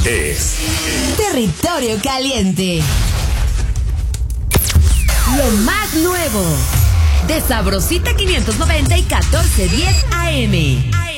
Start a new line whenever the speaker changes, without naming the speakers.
es
Territorio Caliente. Lo más nuevo de Sabrosita 590 y 1410 AM.